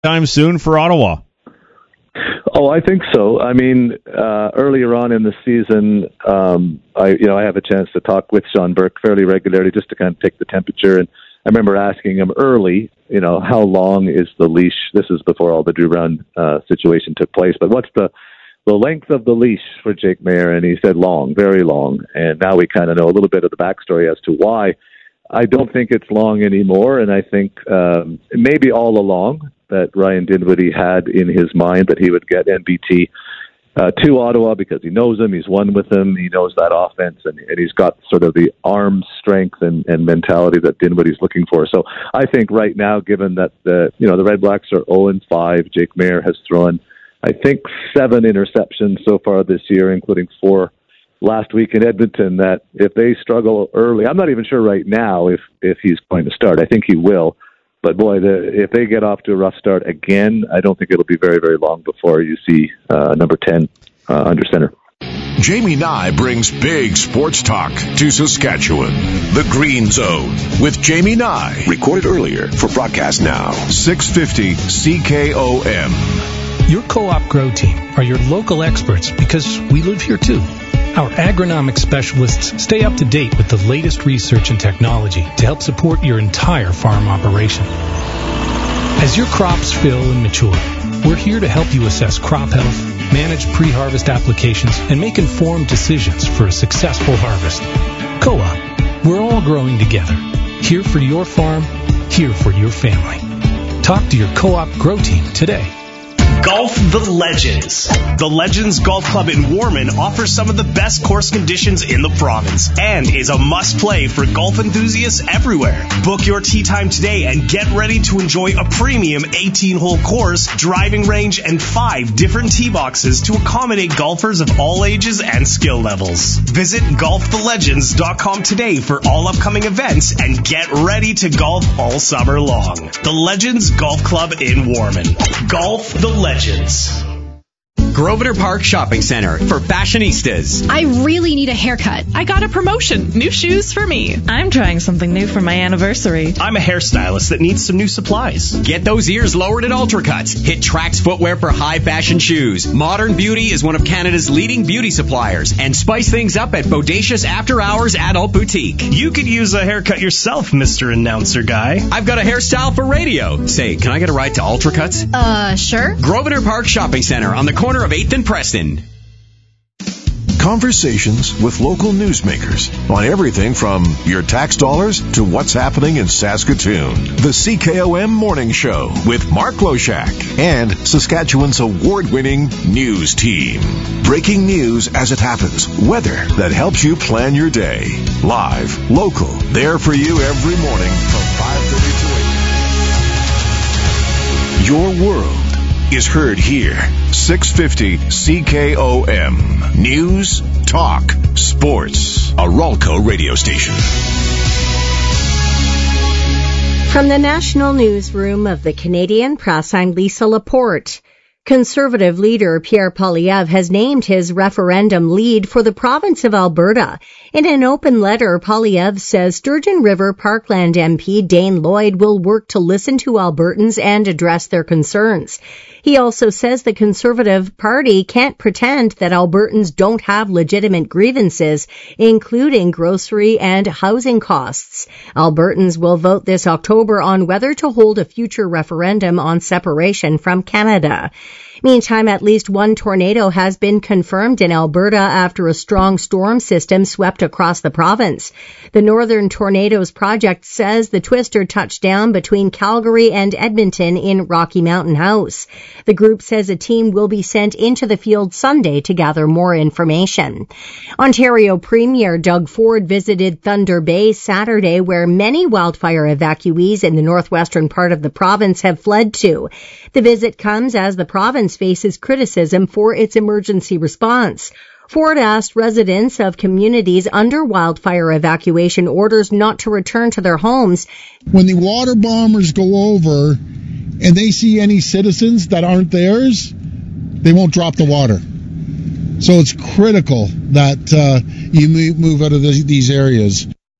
time soon for Ottawa? Oh, I think so. I mean, earlier on in the season, I have a chance to talk with Sean Burke fairly regularly just to kind of take the temperature. And I remember asking him early, how long is the leash? This is before all the Drew Brown situation took place. But what's the length of the leash for Jake Maier? And he said long, very long. And now we kind of know a little bit of the backstory as to why. I don't think it's long anymore. And I think maybe all along that Ryan Dinwiddie had in his mind that he would get NBT to Ottawa because he knows him, he's won with him, he knows that offense, and he's got sort of the arm strength and mentality that Dinwiddie's looking for. So I think right now, given that the Red Blacks are 0-5, Jake Maier has thrown, I think, 7 interceptions so far this year, including 4 last week in Edmonton, that if they struggle early, I'm not even sure right now if he's going to start. I think he will. But boy, if they get off to a rough start again, I don't think it'll be very, very long before you see number 10 under center. Jamie Nye brings big sports talk to Saskatchewan. The Green Zone with Jamie Nye. Recorded earlier for broadcast now. 650 CKOM. Your Co-op Grow team are your local experts because we live here too. Our agronomic specialists stay up to date with the latest research and technology to help support your entire farm operation. As your crops fill and mature, we're here to help you assess crop health, manage pre-harvest applications, and make informed decisions for a successful harvest. Co-op, we're all growing together. Here for your farm, here for your family. Talk to your Co-op Grow team today. Golf the Legends. The Legends Golf Club in Warman offers some of the best course conditions in the province and is a must-play for golf enthusiasts everywhere. Book your tee time today and get ready to enjoy a premium 18-hole course, driving range, and 5 different tee boxes to accommodate golfers of all ages and skill levels. Visit golfthelegends.com today for all upcoming events and get ready to golf all summer long. The Legends Golf Club in Warman. Golf the Legends. Grosvenor Park Shopping Center for fashionistas. I really need a haircut. I got a promotion. New shoes for me. I'm trying something new for my anniversary. I'm a hairstylist that needs some new supplies. Get those ears lowered at Ultracuts. Hit Trax Footwear for high fashion shoes. Modern Beauty is one of Canada's leading beauty suppliers. And spice things up at Bodacious After Hours Adult Boutique. You could use a haircut yourself, Mr. Announcer Guy. I've got a hairstyle for radio. Say, can I get a ride to Ultracuts? Sure. Grosvenor Park Shopping Center on the corner of 8th and Preston. Conversations with local newsmakers on everything from your tax dollars to what's happening in Saskatoon. The CKOM Morning Show with Mark Loshak and Saskatchewan's award-winning news team. Breaking news as it happens. Weather that helps you plan your day. Live, local, there for you every morning from 5:30 to 8. Your world is heard here. 650 CKOM. News, talk, sports. A Ralco radio station. From the National Newsroom of the Canadian Press, I'm Lisa Laporte. Conservative leader Pierre Poilievre has named his referendum lead for the province of Alberta. In an open letter, Poilievre says Sturgeon River Parkland MP Dane Lloyd will work to listen to Albertans and address their concerns. He also says the Conservative Party can't pretend that Albertans don't have legitimate grievances, including grocery and housing costs. Albertans will vote this October on whether to hold a future referendum on separation from Canada. Meantime, at least one tornado has been confirmed in Alberta after a strong storm system swept across the province. The Northern Tornadoes Project says the twister touched down between Calgary and Edmonton in Rocky Mountain House. The group says a team will be sent into the field Sunday to gather more information. Ontario Premier Doug Ford visited Thunder Bay Saturday, where many wildfire evacuees in the northwestern part of the province have fled to. The visit comes as the province faces criticism for its emergency response. Ford asked residents of communities under wildfire evacuation orders not to return to their homes. When the water bombers go over and they see any citizens that aren't theirs, they won't drop the water. So it's critical that you move out of these areas.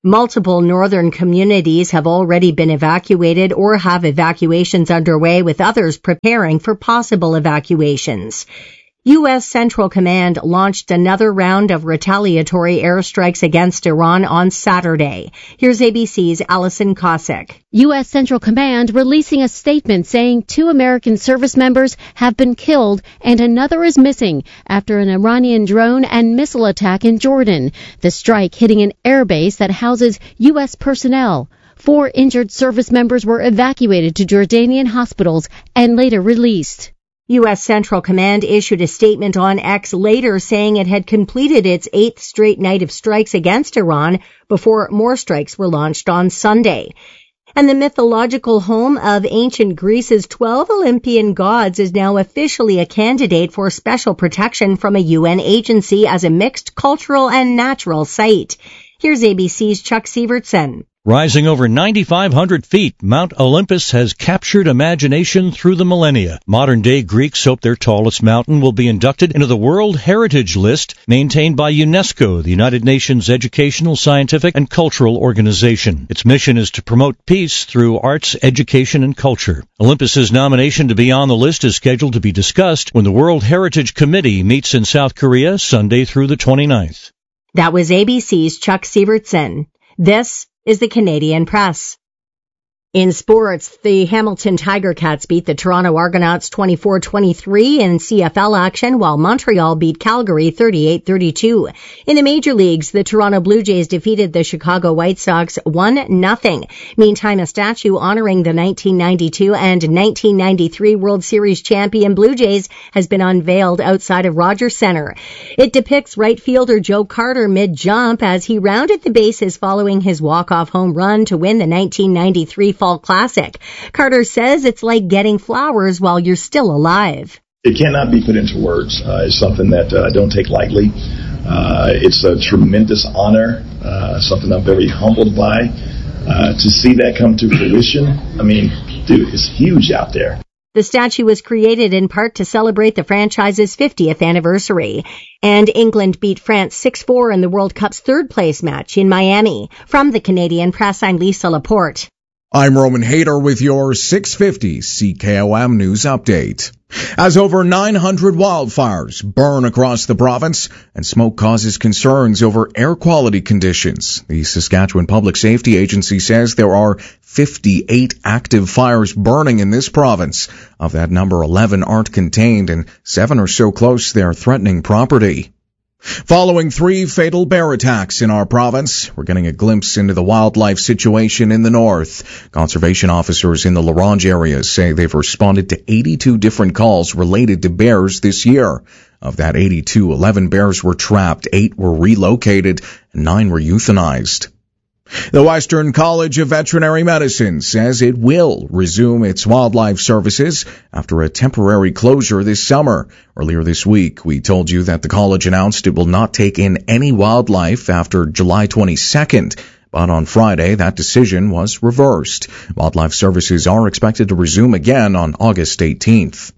Multiple northern communities have already been evacuated or have evacuations underway, with others preparing for possible evacuations. U.S. Central Command launched another round of retaliatory airstrikes against Iran on Saturday. Here's ABC's Allison Cossack. U.S. Central Command releasing a statement saying 2 American service members have been killed and another is missing after an Iranian drone and missile attack in Jordan. The strike hitting an airbase that houses U.S. personnel. 4 injured service members were evacuated to Jordanian hospitals and later released. U.S. Central Command issued a statement on X later saying it had completed its 8th straight night of strikes against Iran before more strikes were launched on Sunday. And the mythological home of ancient Greece's 12 Olympian gods is now officially a candidate for special protection from a UN agency as a mixed cultural and natural site. Here's ABC's Chuck Sievertson. Rising over 9,500 feet, Mount Olympus has captured imagination through the millennia. Modern-day Greeks hope their tallest mountain will be inducted into the World Heritage List maintained by UNESCO, the United Nations Educational, Scientific, and Cultural Organization. Its mission is to promote peace through arts, education, and culture. Olympus's nomination to be on the list is scheduled to be discussed when the World Heritage Committee meets in South Korea Sunday through the 29th. That was ABC's Chuck Sievertson. This is the Canadian Press. In sports, the Hamilton Tiger Cats beat the Toronto Argonauts 24-23 in CFL action, while Montreal beat Calgary 38-32. In the major leagues, the Toronto Blue Jays defeated the Chicago White Sox 1-0. Meantime, a statue honoring the 1992 and 1993 World Series champion Blue Jays has been unveiled outside of Rogers Centre. It depicts right fielder Joe Carter mid-jump as he rounded the bases following his walk-off home run to win the 1993 Fall Classic. Carter says it's like getting flowers while you're still alive. It cannot be put into words. It's something that I don't take lightly. It's a tremendous honor, something I'm very humbled by. To see that come to fruition, I mean, dude, it's huge out there. The statue was created in part to celebrate the franchise's 50th anniversary. And England beat France 6-4 in the World Cup's third-place match in Miami. From the Canadian Press, I'm Lisa Laporte. I'm Roman Hayter with your 650 CKOM News Update. As over 900 wildfires burn across the province and smoke causes concerns over air quality conditions, the Saskatchewan Public Safety Agency says there are 58 active fires burning in this province. Of that number, 11 aren't contained and 7 are so close they're threatening property. Following 3 fatal bear attacks in our province, we're getting a glimpse into the wildlife situation in the north. Conservation officers in the La Ronge area say they've responded to 82 different calls related to bears this year. Of that 82, 11 bears were trapped, 8 were relocated, and 9 were euthanized. The Western College of Veterinary Medicine says it will resume its wildlife services after a temporary closure this summer. Earlier this week, we told you that the college announced it will not take in any wildlife after July 22nd. But on Friday, that decision was reversed. Wildlife services are expected to resume again on August 18th.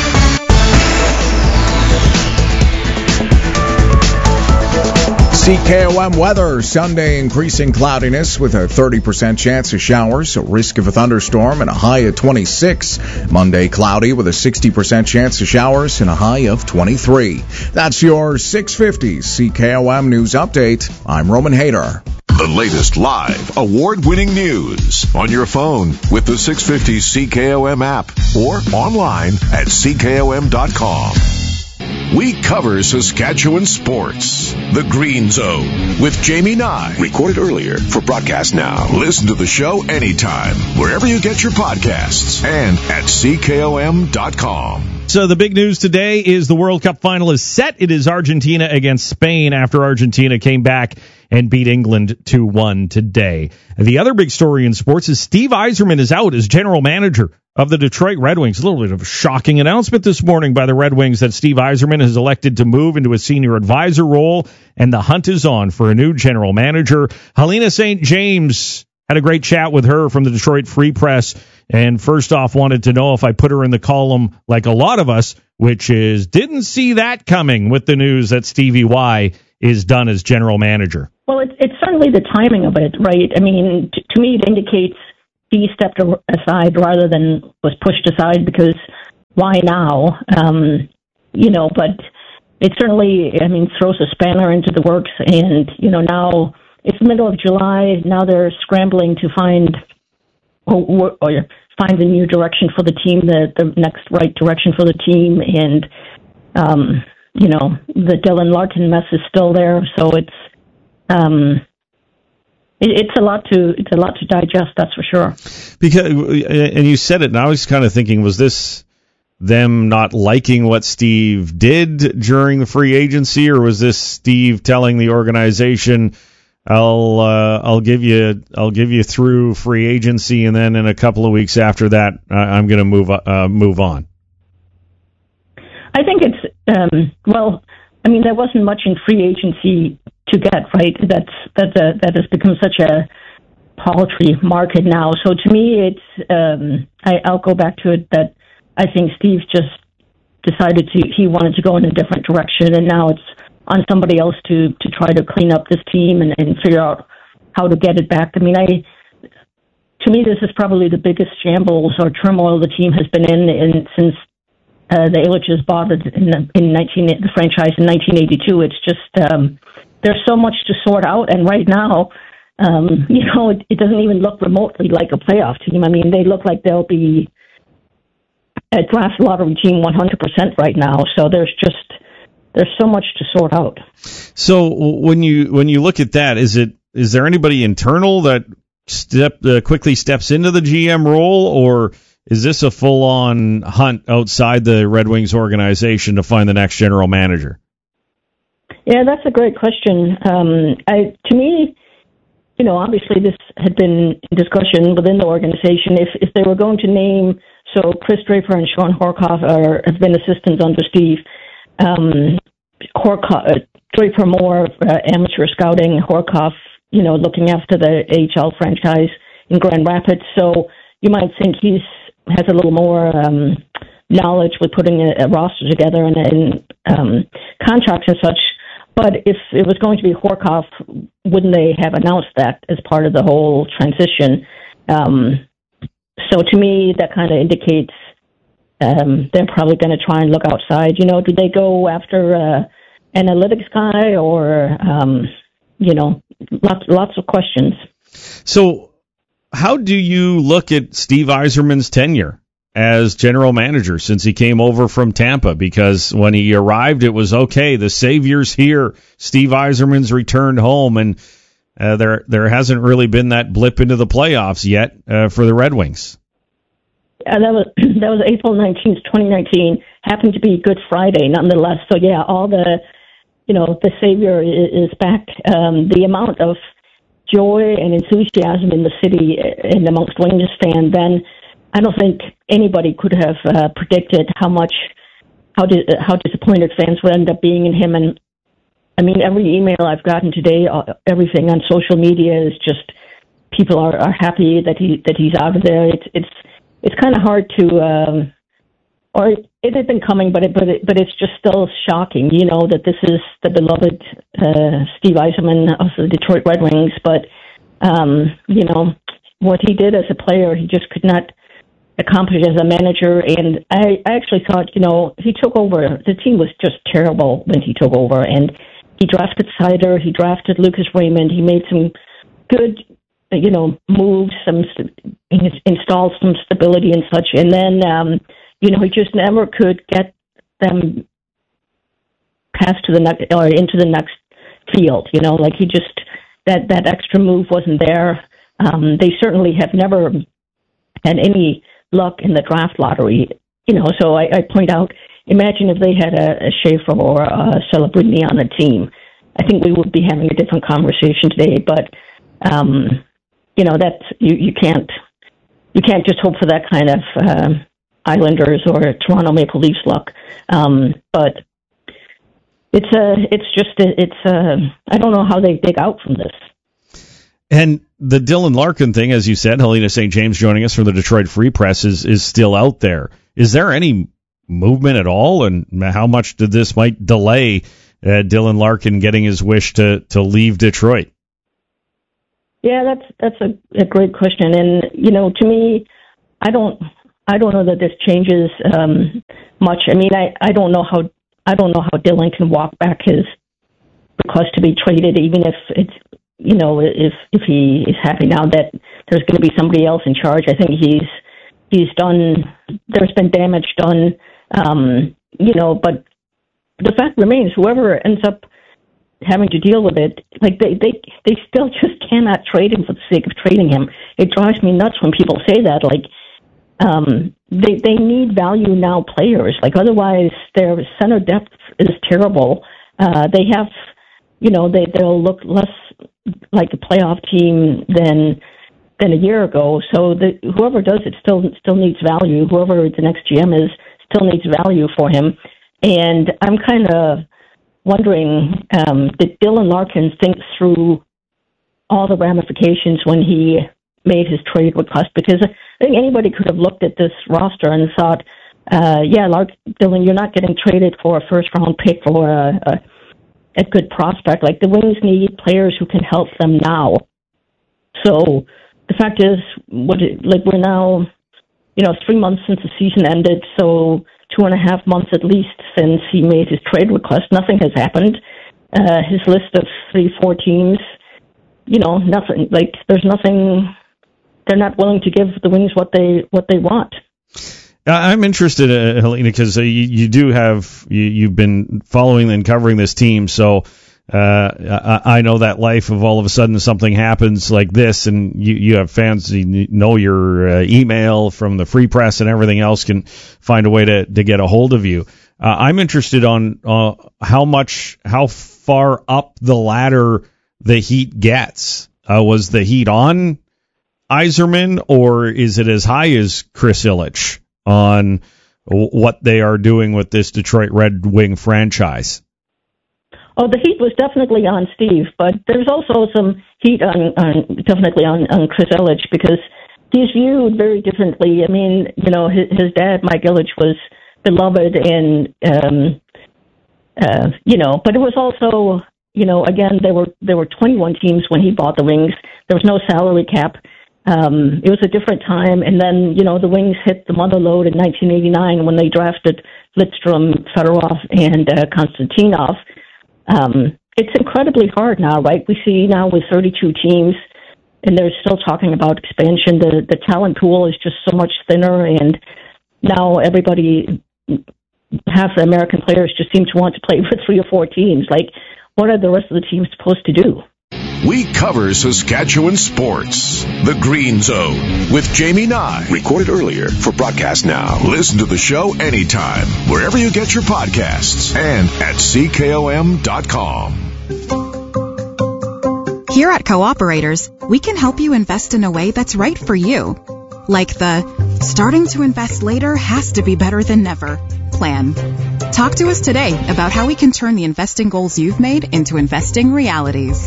CKOM weather. Sunday increasing cloudiness with a 30% chance of showers, a risk of a thunderstorm, and a high of 26. Monday cloudy with a 60% chance of showers and a high of 23. That's your 650 CKOM News Update. I'm Roman Hayter. The latest live, award-winning news on your phone with the 650 CKOM app or online at CKOM.com. We cover Saskatchewan sports. The Green Zone with Jamie Nye. Recorded earlier for broadcast now. Listen to the show anytime, wherever you get your podcasts and at CKOM.com. So the big news today is the World Cup final is set. It is Argentina against Spain after Argentina came back and beat England 2-1 today. The other big story in sports is Steve Yzerman is out as general manager of the Detroit Red Wings. A little bit of a shocking announcement this morning by the Red Wings that Steve Yzerman has elected to move into a senior advisor role, and the hunt is on for a new general manager. Helena St. James had a great chat with her from the Detroit Free Press, and first off wanted to know if I put her in the column like a lot of us, which is didn't see that coming with the news that Stevie Y is done as general manager? Well, it's certainly the timing of it, right? I mean, to me, it indicates he stepped aside rather than was pushed aside, because why now? But it certainly, throws a spanner into the works. And, now it's the middle of July. Now they're scrambling to find a new direction for the team, the next right direction for the team. And, the Dylan Larkin mess is still there. So it's a lot to digest, that's for sure. Because, and you said it, and I was kind of thinking, was this them not liking what Steve did during the free agency, or was this Steve telling the organization, I'll give you through free agency, and then in a couple of weeks after that, I'm going to move on? I think it's there wasn't much in free agency to get, right? That has become such a paltry market now. So to me, it's I'll go back to it that I think Steve just decided he wanted to go in a different direction, and now it's on somebody else to try to clean up this team and figure out how to get it back. I mean, to me, this is probably the biggest shambles or turmoil the team has been in since the Ilitches bought it the franchise in 1982. It's just there's so much to sort out, and right now, it doesn't even look remotely like a playoff team. I mean, they look like they'll be a draft lottery team 100% right now. So there's so much to sort out. So when you look at that, is there anybody internal that quickly steps into the GM role, or is this a full-on hunt outside the Red Wings organization to find the next general manager? Yeah, that's a great question. To me, obviously this had been in discussion within the organization. If they were going to name, so Chris Draper and Sean Horkoff have been assistants under Steve. Draper more amateur scouting, Horkoff, looking after the AHL franchise in Grand Rapids. So you might think he has a little more knowledge with putting a roster together and contracts and such. But if it was going to be Horkoff, wouldn't they have announced that as part of the whole transition? So to me, that kind of indicates they're probably going to try and look outside. Do they go after analytics guy or, lots of questions. So how do you look at Steve Yzerman's tenure as general manager since he came over from Tampa? Because when he arrived, it was, okay, the savior's here. Steve Yzerman's returned home, and there hasn't really been that blip into the playoffs yet for the Red Wings. That was April 19th, 2019. Happened to be Good Friday, nonetheless. So yeah, all the savior is back. The amount of joy and enthusiasm in the city and amongst Wings fans, then I don't think anybody could have predicted how disappointed fans would end up being in him. And I mean, every email I've gotten today, everything on social media is just people are happy that he's out of there. It's kind of hard to, or it had been coming, but it's just still shocking, that this is the beloved Steve Yzerman of the Detroit Red Wings. But what he did as a player, he just could not accomplish as a manager. And I actually thought, he took over. The team was just terrible when he took over, and he drafted Seider, he drafted Lucas Raymond, he made some good moves, installed some stability and such, and then he just never could get them past to the next or into the next field. He just that extra move wasn't there. They certainly have never had any luck in the draft lottery. So I point out, imagine if they had a Schaefer or a Celebrini on the team. I think we would be having a different conversation today. But that you can't just hope for that kind of Islanders or Toronto Maple Leafs luck. But I don't know how they dig out from this. And the Dylan Larkin thing, as you said, Helena St. James joining us from the Detroit Free Press is still out there. Is there any movement at all, and how much did this might delay Dylan Larkin getting his wish to leave Detroit? Yeah, that's a great question, and to me, I don't know that this changes much. I mean, I don't know how Dylan can walk back his request to be traded, even if it's if he is happy now that there's going to be somebody else in charge. I think he's done. There's been damage done, but the fact remains, whoever ends up having to deal with it, like they still just cannot trade him for the sake of trading him. It drives me nuts when people say that. Like, they need value now players. Like, otherwise their center depth is terrible. They have, they'll look less like a playoff team than a year ago. So whoever does it still needs value. Whoever the next GM is still needs value for him. And I'm kind of wondering, did Dylan Larkin think through all the ramifications when he made his trade request? Because I think anybody could have looked at this roster and thought, Dylan, you're not getting traded for a first-round pick or a good prospect. Like, the Wings need players who can help them now. So the fact is, we're now, 3 months since the season ended, so 2.5 months at least since he made his trade request. Nothing has happened. His list of 3-4 teams, nothing. Like, there's nothing. They're not willing to give the Wings what they want. I'm interested, Helena, because you do have you've been following and covering this team, so I know that life of all of a sudden something happens like this, and you have fans who know your email from the Free Press and everything else can find a way to get a hold of you. I'm interested on how far up the ladder the Heat gets. Was the Heat on Yzerman, or is it as high as Chris Ilitch on what they are doing with this Detroit Red Wing franchise? Oh, the heat was definitely on Steve, but there's also some heat definitely on Chris Ilitch, because he's viewed very differently. I mean, his dad, Mike Ilitch, was beloved, and but it was also, again, there were 21 teams when he bought the Wings. There was no salary cap. It was a different time, and then the Wings hit the mother load in 1989 when they drafted Lidstrom, Fedorov, and Konstantinov. It's incredibly hard now, right? We see now with 32 teams, and they're still talking about expansion. The talent pool is just so much thinner, and now everybody, half the American players just seem to want to play for 3 or 4 teams. Like, what are the rest of the teams supposed to do? We cover Saskatchewan sports. The Green Zone with Jamie Nye. Recorded earlier for broadcast now. Listen to the show anytime, wherever you get your podcasts, and at CKOM.com. Here at Cooperators, we can help you invest in a way that's right for you. Like the starting to invest later has to be better than never plan. Talk to us today about how we can turn the investing goals you've made into investing realities.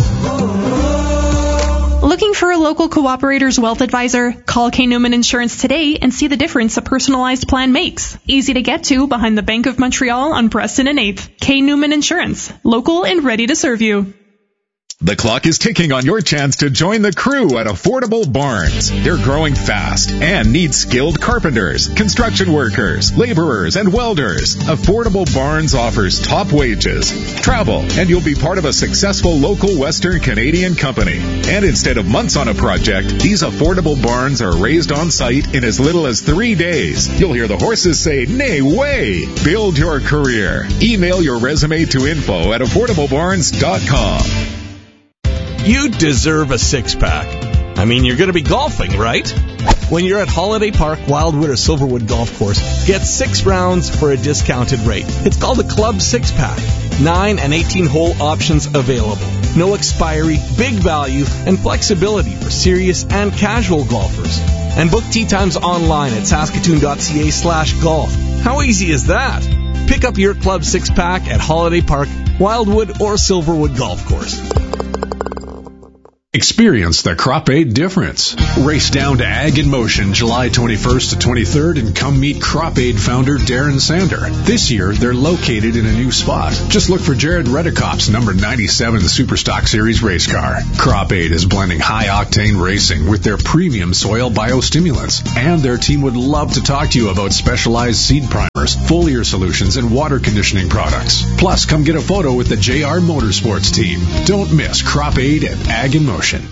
Looking for a local Cooperator's wealth advisor? Call K. Newman Insurance today and see the difference a personalized plan makes. Easy to get to behind the Bank of Montreal on Preston and 8th. K. Newman Insurance. Local and ready to serve you. The clock is ticking on your chance to join the crew at Affordable Barns. They're growing fast and need skilled carpenters, construction workers, laborers, and welders. Affordable Barns offers top wages, travel, and you'll be part of a successful local Western Canadian company. And instead of months on a project, these Affordable Barns are raised on site in as little as 3 days. You'll hear the horses say, "Nay, way!" Build your career. Email your resume to info@affordablebarns.com. You deserve a six-pack. I mean, you're going to be golfing, right? When you're at Holiday Park, Wildwood, or Silverwood Golf Course, get 6 rounds for a discounted rate. It's called a Club Six-Pack. 9 and 18-hole options available. No expiry, big value, and flexibility for serious and casual golfers. And book tee times online at saskatoon.ca/golf. How easy is that? Pick up your Club Six-Pack at Holiday Park, Wildwood, or Silverwood Golf Course. Experience the Crop Aid difference. Race down to Ag in Motion July 21st to 23rd and come meet Crop Aid founder Darren Sander. This year, they're located in a new spot. Just look for Jared Redekop's number 97 Superstock Series race car. Crop Aid is blending high-octane racing with their premium soil biostimulants. And their team would love to talk to you about specialized seed primers, foliar solutions, and water conditioning products. Plus, come get a photo with the JR Motorsports team. Don't miss Crop Aid at Ag in Motion.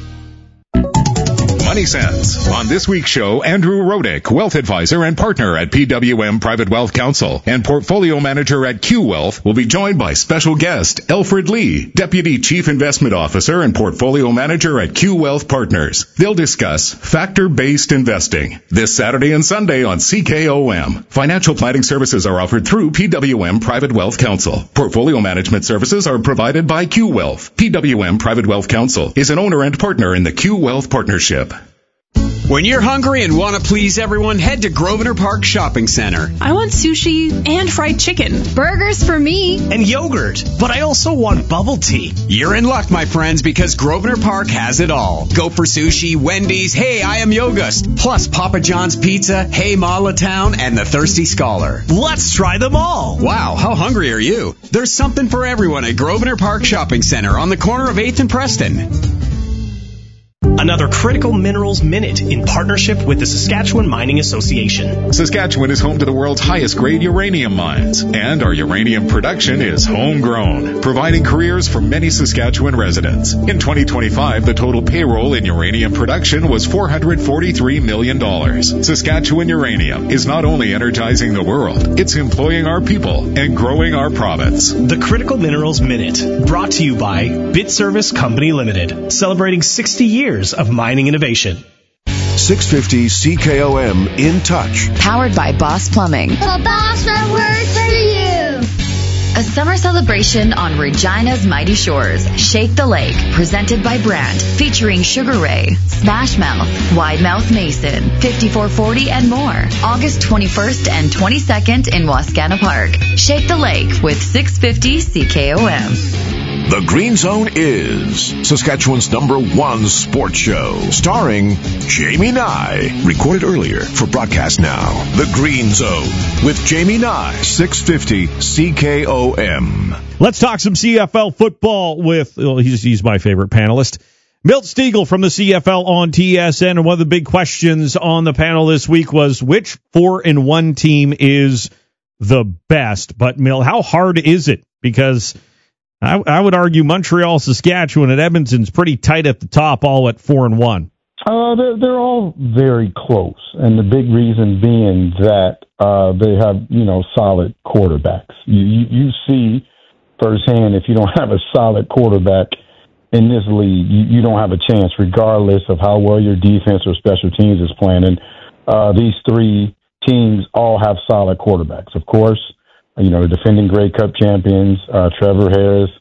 Money Sense. On this week's show, Andrew Rodick, wealth advisor and partner at PWM Private Wealth Counsel and portfolio manager at Q Wealth, will be joined by special guest Alfred Lee, Deputy Chief Investment Officer and portfolio manager at Q Wealth Partners. They'll discuss factor-based investing this Saturday and Sunday on CKOM. Financial planning services are offered through PWM Private Wealth Counsel. Portfolio management services are provided by Q Wealth. PWM Private Wealth Counsel is an owner and partner in the Q Wealth Partnership. When you're hungry and want to please everyone, head to Grosvenor Park Shopping Center. I want sushi and fried chicken. Burgers for me. And yogurt. But I also want bubble tea. You're in luck, my friends, because Grosvenor Park has it all. Go for sushi, Wendy's, Hey, I Am Yogust, plus Papa John's Pizza, Hey Molatown, and the Thirsty Scholar. Let's try them all. Wow, how hungry are you? There's something for everyone at Grosvenor Park Shopping Center on the corner of 8th and Preston. Another Critical Minerals Minute in partnership with the Saskatchewan Mining Association. Saskatchewan is home to the world's highest grade uranium mines, and our uranium production is homegrown, providing careers for many Saskatchewan residents. In 2025, the total payroll in uranium production was $443 million. Saskatchewan Uranium is not only energizing the world, it's employing our people and growing our province. The Critical Minerals Minute, brought to you by BitService Company Limited, celebrating 60 years of mining innovation. 650 CKOM In Touch. Powered by Boss Plumbing. The boss that works for you. A summer celebration on Regina's mighty shores. Shake the Lake, presented by Brandt, featuring Sugar Ray, Smash Mouth, Wide Mouth Mason, 5440, and more. August 21st and 22nd in Wascana Park. Shake the Lake with 650 CKOM. The Green Zone is Saskatchewan's #1 sports show, starring Jamie Nye. Recorded earlier for broadcast now. The Green Zone with Jamie Nye, 650 CKOM. Let's talk some CFL football with, he's my favorite panelist, Milt Stegall from the CFL on TSN. And one of the big questions on the panel this week was which 4-1 team is the best? But Milt, how hard is it? Because I would argue Montreal, Saskatchewan, and Edmonton's pretty tight at the top, all at 4-1. They're all very close, and the big reason being that they have solid quarterbacks. You see firsthand if you don't have a solid quarterback in this league, you don't have a chance, regardless of how well your defense or special teams is playing. And these three teams all have solid quarterbacks, of course. Defending Grey Cup champions, Trevor Harris,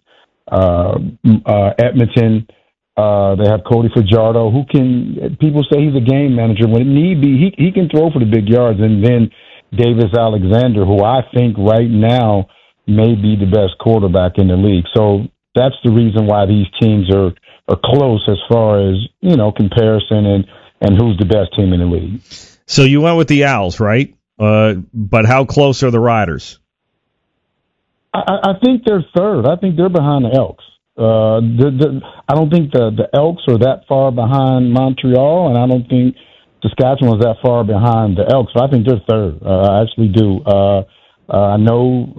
Edmonton. They have Cody Fajardo, people say he's a game manager. When it need be, he can throw for the big yards. And then Davis Alexander, who I think right now may be the best quarterback in the league. So that's the reason why these teams are close as far as, comparison and who's the best team in the league. So you went with the Owls, right? But how close are the Riders? I think they're third. I think they're behind the Elks. I don't think the Elks are that far behind Montreal, and I don't think Saskatchewan's that far behind the Elks. So I think they're third. I actually do. I know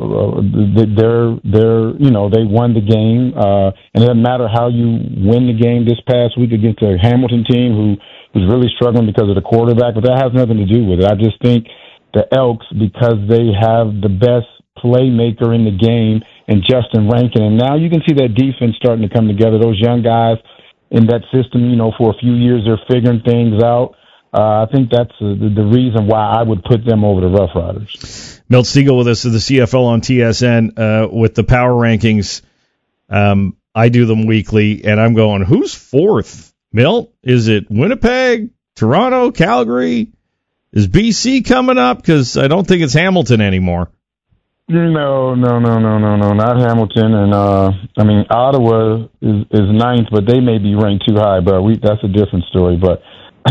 they won the game, and it doesn't matter how you win the game this past week against a Hamilton team who's really struggling because of the quarterback, but that has nothing to do with it. I just think the Elks, because they have the best playmaker in the game and Justin Rankin, and now you can see that defense starting to come together. Those young guys in that system, for a few years they're figuring things out. I think that's the reason why I would put them over the Rough Riders. Milt Stegall with us at the CFL on TSN with the power rankings. I do them weekly, and I'm going, who's fourth? Milt, is it Winnipeg, Toronto, Calgary? Is BC coming up? Because I don't think it's Hamilton anymore. No, not Hamilton. And Ottawa is ninth, but they may be ranked too high. But that's a different story. But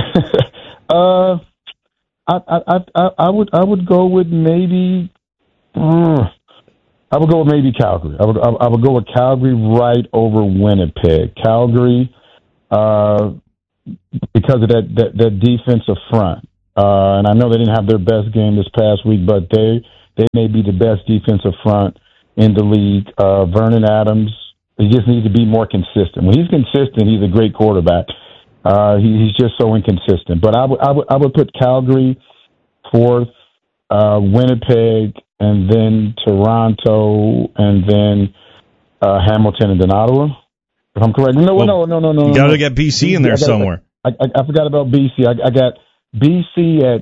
I would go with maybe. I would go with maybe Calgary. I would go with Calgary right over Winnipeg. Calgary, because of that defensive front. And I know they didn't have their best game this past week, but they may be the best defensive front in the league. Vernon Adams, he just needs to be more consistent. When he's consistent, he's a great quarterback. He's just so inconsistent. But I would put Calgary fourth, Winnipeg, and then Toronto, and then Hamilton, and then Ottawa. If I'm correct. No. You got to get BC in there somewhere. I forgot about BC. I got BC at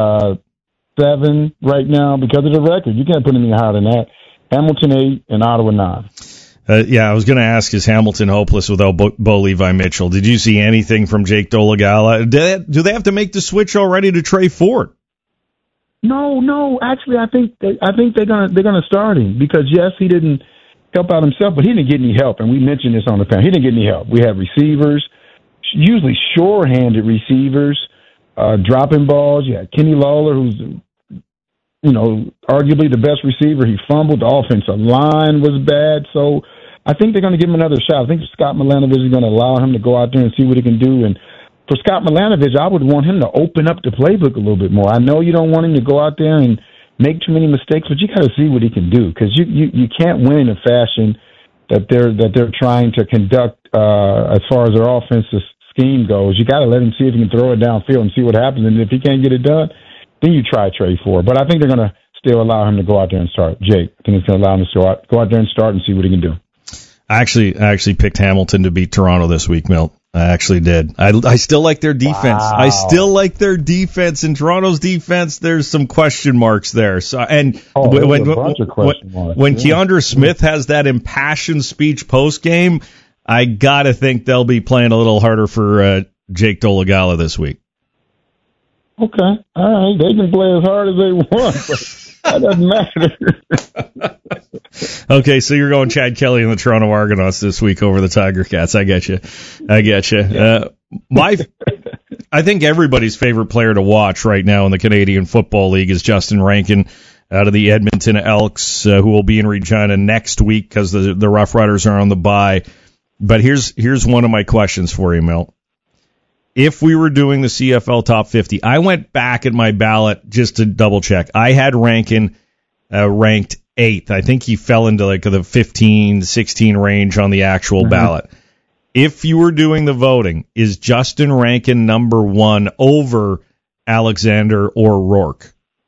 7 right now because of the record. You can't put anything higher than that. Hamilton 8 and Ottawa 9. I was going to ask, is Hamilton hopeless without Bo Levi Mitchell? Did you see anything from Jake Dolegala? Do they have to make the switch already to Trey Ford? No. Actually, I think they're gonna start him because yes, he didn't help out himself, but he didn't get any help, and we mentioned this on the panel. He didn't get any help. We have receivers, usually sure-handed receivers, dropping balls. You had Kenny Lawler, who's arguably the best receiver. He fumbled. The offensive line was bad, so I think they're going to give him another shot. I think Scott Milanovich is going to allow him to go out there and see what he can do. And for Scott Milanovich, I would want him to open up the playbook a little bit more. I know you don't want him to go out there and make too many mistakes, but you got to see what he can do because you can't win in a fashion that they're trying to conduct as far as their offensive scheme goes. You got to let him see if he can throw it downfield and see what happens. And if he can't get it done, then you try Trey Ford. But I think they're going to still allow him to go out there and start. Jake, I think it's going to allow him to go out there and start and see what he can do. I actually picked Hamilton to beat Toronto this week, Milt. I actually did. I still like their defense. Wow. I still like their defense. In Toronto's defense, there's some question marks there. So, when Keandre Smith has that impassioned speech post game, I gotta think they'll be playing a little harder for Jake Dolegala this week. Okay, all right. They can play as hard as they want, but that doesn't matter. Okay, so you're going Chad Kelly and the Toronto Argonauts this week over the Tiger Cats. I get you. Yeah. I think everybody's favorite player to watch right now in the Canadian Football League is Justin Rankin out of the Edmonton Elks, who will be in Regina next week because the Rough Riders are on the bye. But here's one of my questions for you, Milt. If we were doing the CFL Top 50, I went back at my ballot just to double check. I had Rankin ranked 8th. I think he fell into like the 15, 16 range on the actual ballot. If you were doing the voting, is Justin Rankin number 1 over Alexander or Rourke?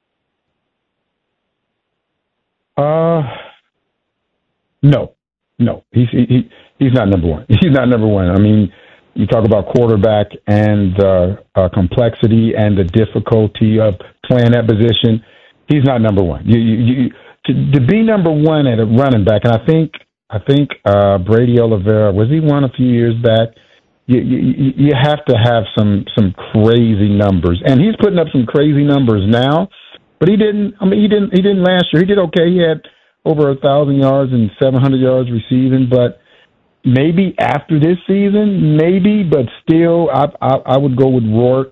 No. He's not number 1. He's not number 1. I mean, you talk about quarterback and complexity and the difficulty of playing that position. He's not number 1. To be number 1 at a running back, and I think Brady Oliveira, was he one a few years back? You have to have some crazy numbers, and he's putting up some crazy numbers now. But he didn't. I mean, he didn't last year. He did okay. He had over 1,000 yards and 700 yards receiving, but. Maybe after this season, maybe, but still, I would go with Rourke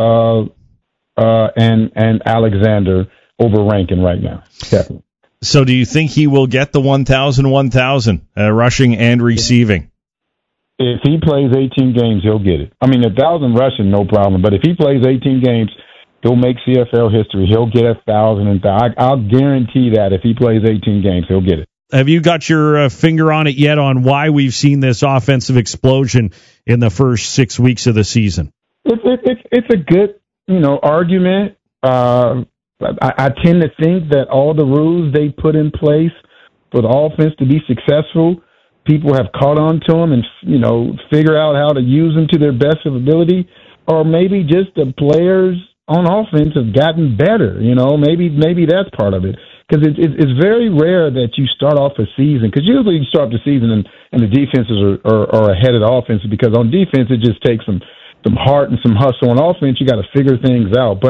and Alexander over Rankin right now. Definitely. So, do you think he will get the 1,000 rushing and receiving? If he plays 18 games, he'll get it. I mean, 1,000 rushing, no problem. But if he plays 18 games, he'll make CFL history. He'll get 1,000. I'll guarantee that if he plays 18 games, he'll get it. Have you got your finger on it yet on why we've seen this offensive explosion in the first 6 weeks of the season? It's a good, argument. I tend to think that all the rules they put in place for the offense to be successful, people have caught on to them and, figure out how to use them to their best of ability, or maybe just the players on offense have gotten better. Maybe that's part of it. Because it's very rare that you start off a season, because usually you start the season and the defenses are ahead of the offense, because on defense it just takes some heart and some hustle. On offense you got to figure things out. But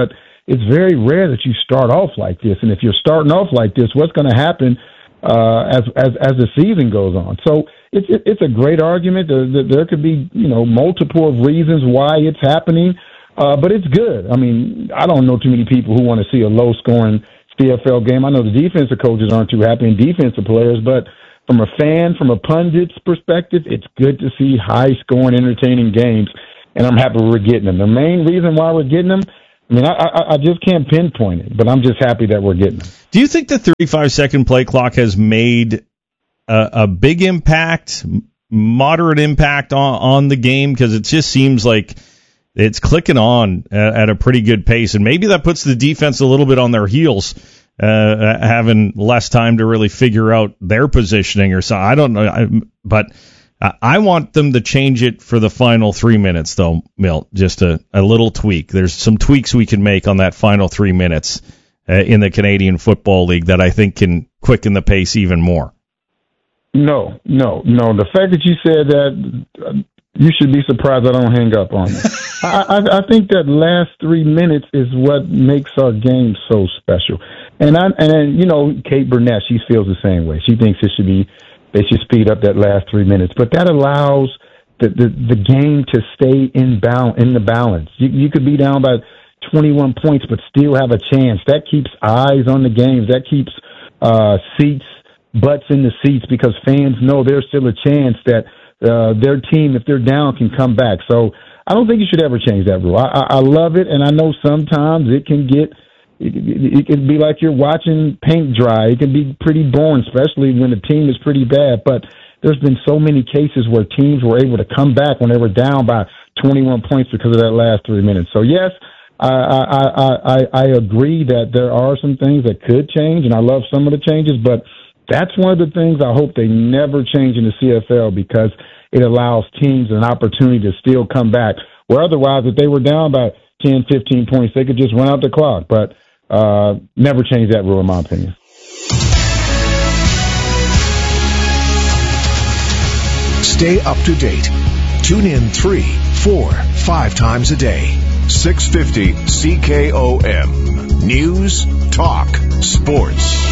it's very rare that you start off like this. And if you're starting off like this, what's going to happen as the season goes on? So it's a great argument. There could be, multiple of reasons why it's happening, but it's good. I mean, I don't know too many people who want to see a low-scoring CFL game. I know the defensive coaches aren't too happy and defensive players, but from a fan, from a pundit's perspective, it's good to see high-scoring, entertaining games, and I'm happy we're getting them. The main reason why we're getting them, I mean, I just can't pinpoint it, but I'm just happy that we're getting them. Do you think the 35-second play clock has made a big impact, moderate impact on the game? Because it just seems like it's clicking on at a pretty good pace, and maybe that puts the defense a little bit on their heels, having less time to really figure out their positioning or so. I don't know, but I want them to change it for the final 3 minutes, though, Milt. Just a little tweak. There's some tweaks we can make on that final 3 minutes in the Canadian Football League that I think can quicken the pace even more. No. The fact that you said that, you should be surprised I don't hang up on you. I think that last 3 minutes is what makes our game so special. And Kate Burnett, she feels the same way. She thinks they should speed up that last 3 minutes. But that allows the game to stay in the balance. You could be down by 21 points but still have a chance. That keeps eyes on the games. That keeps butts in the seats, because fans know there's still a chance that their team, if they're down, can come back. So I don't think you should ever change that rule. I love it, and I know sometimes it can be like you're watching paint dry. It can be pretty boring, especially when the team is pretty bad. But there's been so many cases where teams were able to come back when they were down by 21 points because of that last 3 minutes. So yes, I agree that there are some things that could change, and I love some of the changes, but that's one of the things I hope they never change in the CFL, because it allows teams an opportunity to still come back, where otherwise, if they were down by 10, 15 points, they could just run out the clock. But never change that rule, in my opinion. Stay up to date. Tune in 3, 4, 5 times a day. 650 CKOM. News, talk, sports.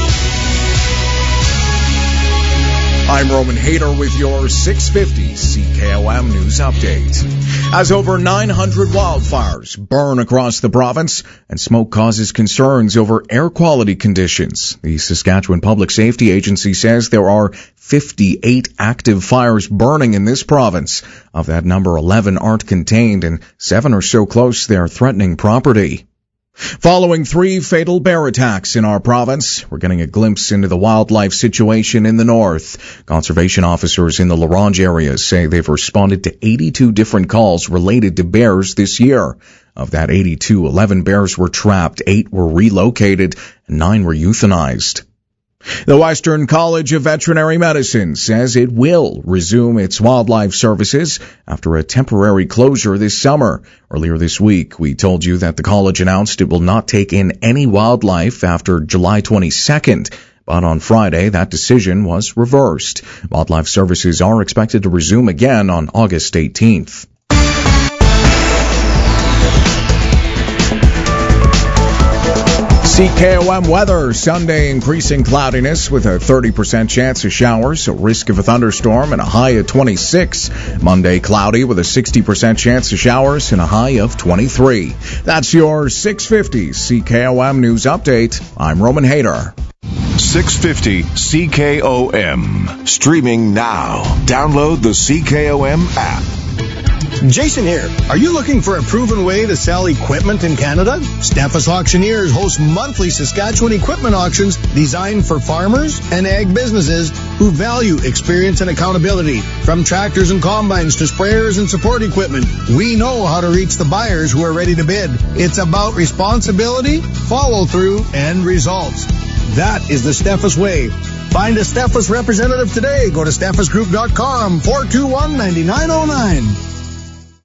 I'm Roman Hader with your 650 CKOM News Update. As over 900 wildfires burn across the province and smoke causes concerns over air quality conditions, the Saskatchewan Public Safety Agency says there are 58 active fires burning in this province. Of that number, 11 aren't contained and 7 are so close they're threatening property. Following 3 fatal bear attacks in our province, we're getting a glimpse into the wildlife situation in the north. Conservation officers in the La Ronge area say they've responded to 82 different calls related to bears this year. Of that 82, 11 bears were trapped, 8 were relocated, and 9 were euthanized. The Western College of Veterinary Medicine says it will resume its wildlife services after a temporary closure this summer. Earlier this week, we told you that the college announced it will not take in any wildlife after July 22nd. But on Friday, that decision was reversed. Wildlife services are expected to resume again on August 18th. CKOM weather. Sunday increasing cloudiness with a 30% chance of showers, a risk of a thunderstorm, and a high of 26. Monday cloudy with a 60% chance of showers and a high of 23. That's your 650 CKOM News Update. I'm Roman Hader. 650 CKOM. Streaming now. Download the CKOM app. Jason here. Are you looking for a proven way to sell equipment in Canada? Steffes Auctioneers hosts monthly Saskatchewan equipment auctions designed for farmers and ag businesses who value experience and accountability. From tractors and combines to sprayers and support equipment, we know how to reach the buyers who are ready to bid. It's about responsibility, follow-through, and results. That is the Steffes way. Find a Steffes representative today. Go to steffesgroup.com, 421-9909.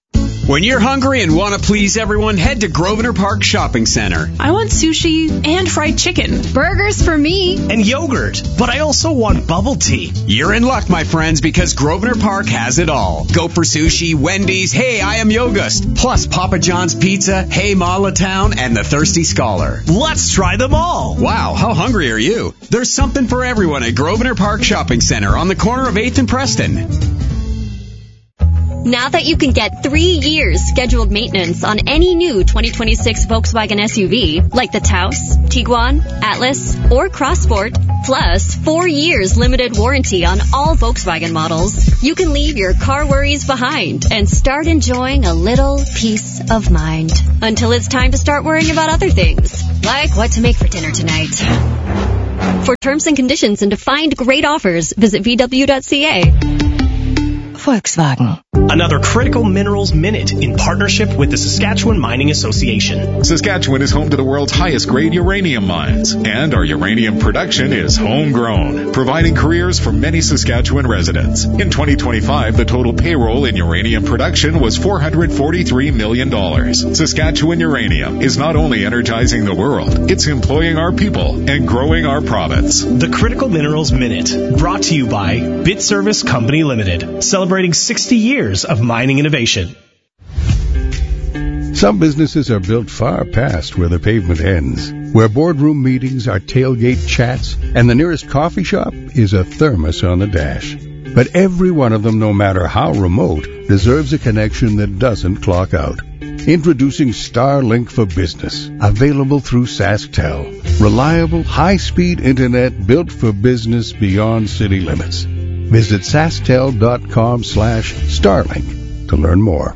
When you're hungry and want to please everyone, head to Grosvenor Park Shopping Center. I want sushi and fried chicken. Burgers for me. And yogurt. But I also want bubble tea. You're in luck, my friends, because Grosvenor Park has it all. Go for sushi, Wendy's, Hey, I Am Yogust, plus Papa John's Pizza, Hey Malatown, and the Thirsty Scholar. Let's try them all. Wow, how hungry are you? There's something for everyone at Grosvenor Park Shopping Center on the corner of 8th and Preston. Now that you can get 3 years scheduled maintenance on any new 2026 Volkswagen SUV, like the Taos, Tiguan, Atlas, or Crossport, plus 4 years limited warranty on all Volkswagen models, you can leave your car worries behind and start enjoying a little peace of mind. Until it's time to start worrying about other things, like what to make for dinner tonight. For terms and conditions and to find great offers, visit VW.ca. Volkswagen. Another Critical Minerals Minute in partnership with the Saskatchewan Mining Association. Saskatchewan is home to the world's highest grade uranium mines, and our uranium production is homegrown, providing careers for many Saskatchewan residents. In 2025, the total payroll in uranium production was $443 million. Saskatchewan Uranium is not only energizing the world, it's employing our people and growing our province. The Critical Minerals Minute, brought to you by BitService Company Limited, celebrating 60 years of mining innovation. Some businesses are built far past where the pavement ends, where boardroom meetings are tailgate chats, and the nearest coffee shop is a thermos on the dash. But every one of them, no matter how remote, deserves a connection that doesn't clock out. Introducing Starlink for Business, available through SaskTel. Reliable, high-speed internet built for business beyond city limits. Visit SaskTel.com/Starlink to learn more.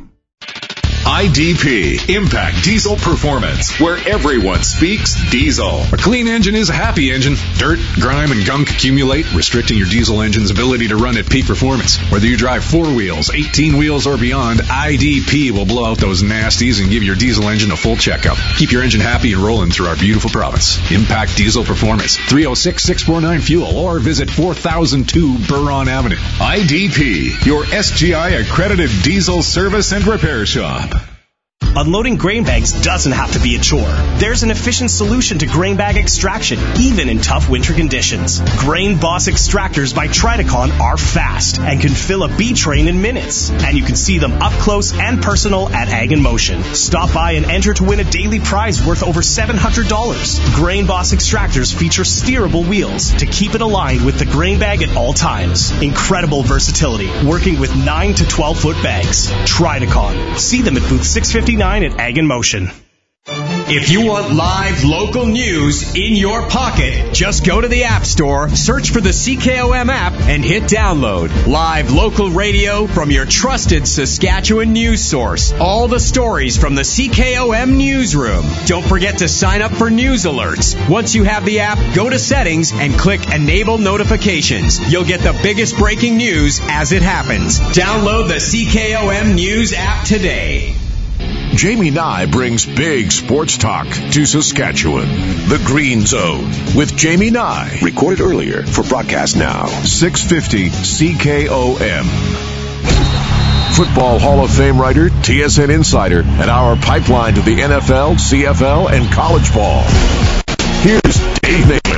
IDP, Impact Diesel Performance, where everyone speaks diesel. A clean engine is a happy engine. Dirt, grime, and gunk accumulate, restricting your diesel engine's ability to run at peak performance. Whether you drive 4 wheels, 18 wheels, or beyond, IDP will blow out those nasties and give your diesel engine a full checkup. Keep your engine happy and rolling through our beautiful province. Impact Diesel Performance, 306-649-FUEL, or visit 4002 Buron Avenue. IDP, your SGI accredited diesel service and repair shop. Unloading grain bags doesn't have to be a chore. There's an efficient solution to grain bag extraction, even in tough winter conditions. Grain Boss extractors by Tridacon are fast and can fill a B train in minutes. And you can see them up close and personal at Ag in Motion. Stop by and enter to win a daily prize worth over $700. Grain Boss extractors feature steerable wheels to keep it aligned with the grain bag at all times. Incredible versatility, working with 9 to 12-foot bags. Tridacon. See them at booth 659 at Ag in Motion. If you want live local news in your pocket, just go to the App Store, search for the CKOM app, and hit download. Live local radio from your trusted Saskatchewan news source. All the stories from the CKOM newsroom. Don't forget to sign up for news alerts. Once you have the app, go to settings and click Enable Notifications. You'll get the biggest breaking news as it happens. Download the CKOM News app today. Jamie Nye brings big sports talk to Saskatchewan. The Green Zone with Jamie Nye. Recorded earlier for broadcast now. 650 CKOM. Football Hall of Fame writer, TSN insider, and our pipeline to the NFL, CFL, and college ball. Here's Dave Naylor.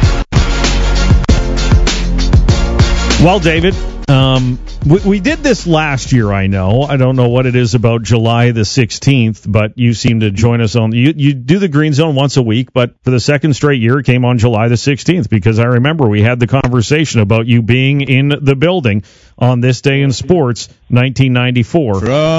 Well, David, we did this last year, I know. I don't know what it is about July the 16th, but you seem to join us on... You do the Green Zone once a week, but for the second straight year, it came on July the 16th, because I remember we had the conversation about you being in the building on this day in sports, 1994.